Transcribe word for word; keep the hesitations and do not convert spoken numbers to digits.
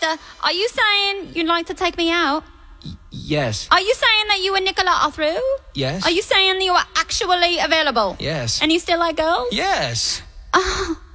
Victor, are you saying you'd like to take me out? Yes. Are you saying that you and Nicola are through? Yes. Are you saying that you are actually available? Yes. And you still like girls? Yes. Oh,